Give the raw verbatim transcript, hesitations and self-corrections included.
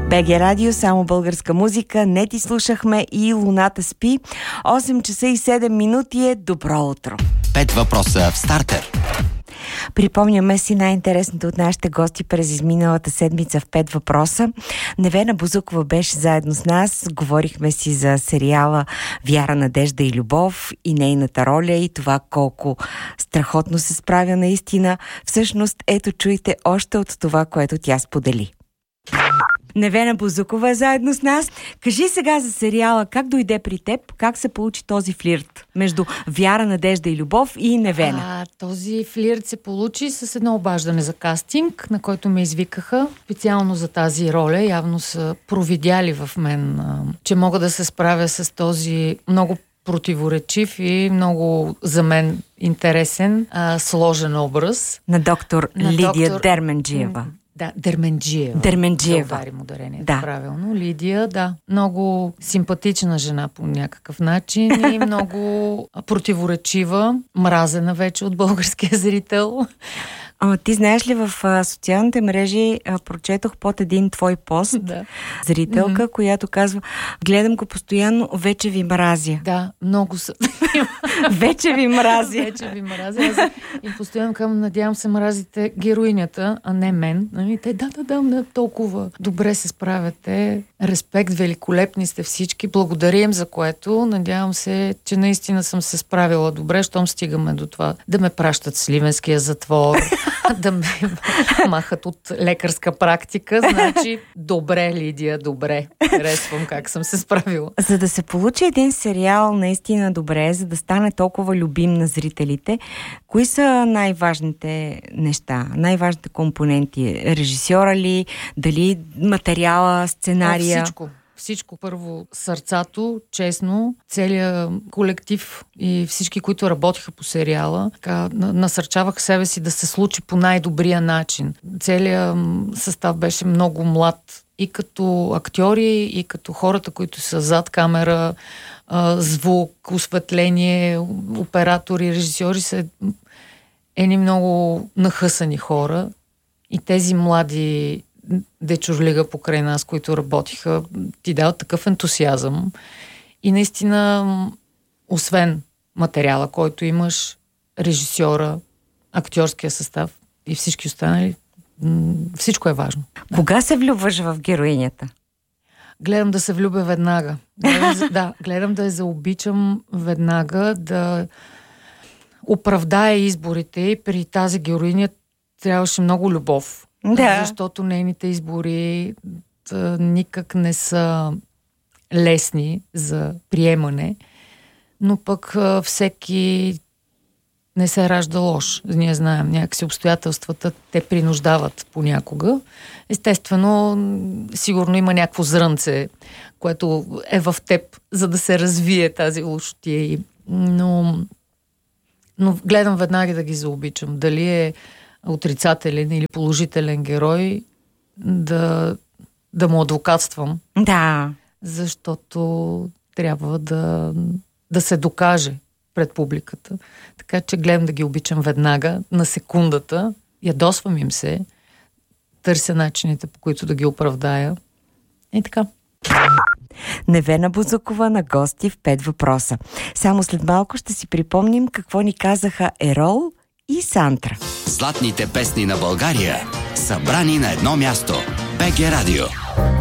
Б Г Радио, само българска музика. Не ти слушахме и Луната спи. осем часа и седем минути е. Добро утро. Пет въпроса в стартер. Припомняме си най-интересното от нашите гости през изминалата седмица в Пет въпроса. Невена Бозукова беше заедно с нас. Говорихме си за сериала Вяра, надежда и любов и нейната роля и това колко страхотно се справя наистина. Всъщност, ето чуйте още от това, което тя сподели. Невена Бозукова е заедно с нас. Кажи сега за сериала, как дойде при теб, как се получи този флирт между Вяра, надежда и любов и Невена? А, този флирт се получи с едно обаждане за кастинг, на който ме извикаха специално за тази роля. Явно са провидяли в мен, а, че мога да се справя с този много противоречив и много за мен интересен, а, сложен образ. На доктор на Лидия доктор... Дерменджиева. Да, Дерменджиева. Дерменджиева. Да ударим ударението, да. Правилно. Лидия, да. Много симпатична жена по някакъв начин и много противоречива, мразена вече от българския зрител. А, ти знаеш ли, в а, социалните мрежи а, прочетох под един твой пост, да. зрителка, mm-hmm. която казва: гледам го постоянно, вече ви мразя. Да, много са. Вече ви мразя. Вече ви мразя. Аз и постоянно казвам, надявам се мразите героинята, а не мен. Нали? Те, да, да, да, да, толкова добре се справяте. Респект, великолепни сте всички. Благодарим за което. Надявам се, че наистина съм се справила добре, щом стигаме до това да ме пращат в Сливенския затвор, да ме махат от лекарска практика. Значи, добре, Лидия, добре. Харесвам как съм се справила. За да се получи един сериал наистина добре, за да стане толкова любим на зрителите, кои са най-важните неща, най-важните компоненти? Режисьора ли, дали материала, сценария? О, всичко. Всичко. Първо сърцато, честно, целият колектив и всички, които работиха по сериала, така, насърчавах себе си да се случи по най-добрия начин. Целият състав беше много млад и като актьори, и като хората, които са зад камера, звук, осветление, оператори, режисьори са едни много нахъсани хора и тези млади дечурлига покрай нас, които работиха, ти дават такъв ентусиазъм. И наистина, освен материала, който имаш, режисьора, актьорския състав и всички останали, всичко е важно. Кога да се влюбваш в героинята? Гледам да се влюбя веднага. Гледам, да, гледам да я заобичам веднага, да оправдая изборите и при тази героиня трябваше много любов. Да. Защото нейните избори да, никак не са лесни за приемане, но пък всеки не се ражда лош. Ние знаем, някакси обстоятелствата те принуждават понякога. Естествено, сигурно има някакво зрънце, което е в теб, за да се развие тази лошотия. Но, но гледам веднага да ги заобичам. Дали е отрицателен или положителен герой, да, да му адвокатствам. Да. Защото трябва да, да се докаже пред публиката. Така че гледам да ги обичам веднага, на секундата, ядосвам им се, търся начините, по които да ги оправдая. И така. Невена Бозукова на гости в Пет въпроса. Само след малко ще си припомним какво ни казаха Ерол и Сантра. Златните песни на България, събрани на едно място. Б Г Радио.